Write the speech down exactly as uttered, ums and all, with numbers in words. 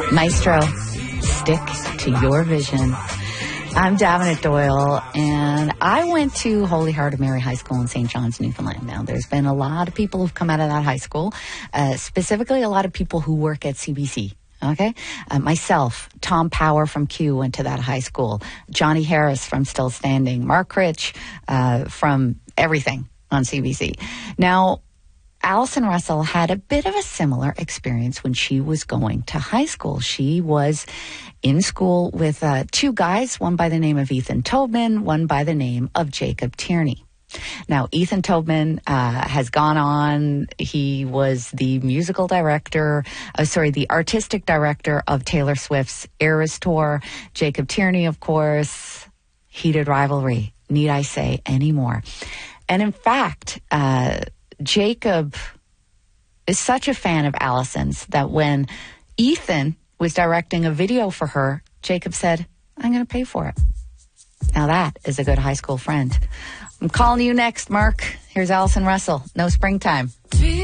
Maestro, stick to your vision. I'm Davenant Doyle, and I went to Holy Heart of Mary High School in Saint John's, Newfoundland. Now, there's been a lot of people who've come out of that high school, uh, specifically a lot of people who work at C B C. Okay. Uh, myself, Tom Power from Q went to that high school. Johnny Harris from Still Standing. Mark Rich uh, from everything on C B C. Now, Allison Russell had a bit of a similar experience when she was going to high school. She was in school with uh, two guys, one by the name of Ethan Tobman, one by the name of Jacob Tierney. Now, Ethan Tobman uh, has gone on. He was the musical director, uh, sorry, the artistic director of Taylor Swift's Eras Tour. Jacob Tierney, of course, heated rivalry. Need I say any more? And in fact, uh, Jacob is such a fan of Allison's that when Ethan was directing a video for her, Jacob said, I'm going to pay for it. Now that is a good high school friend. I'm calling you next, Mark. Here's Allison Russell. No Springtime.